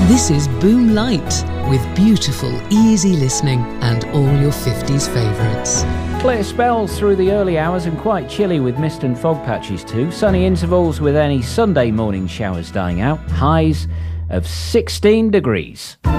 This is Boom Light with beautiful, easy listening and all your 50s favourites. Clear spells through the early hours and quite chilly with mist and fog patches too. Sunny intervals with any Sunday morning showers dying out. Highs of 16 degrees.